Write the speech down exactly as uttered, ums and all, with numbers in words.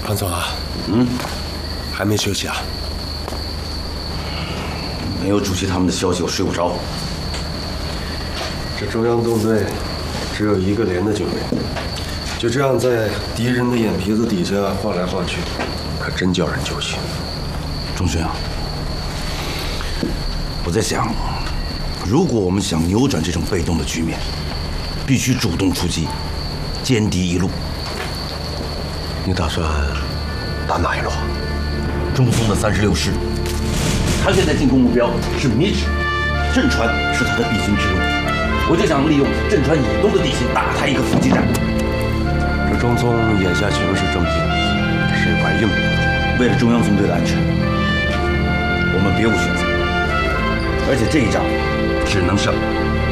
庞总啊， 嗯， 还没休息啊？ 没有主席他们的消息，我睡不着。 这中央纵队只有一个连的军备，就这样在敌人的眼皮子底下晃来晃去，可真叫人揪心。 钟勋啊，我在想，如果我们想扭转这种被动的局面，必须主动出击，歼敌一路。 你打算打哪一路？ 中松的三十六师，他现在进攻目标是米脂，镇川是他的必经之路。我就想利用镇川以东的地形打他一个伏击战。 这中松眼下形势正硬，是一块硬币。 为了中央纵队的安全，我们别无选择。而且这一仗只能胜，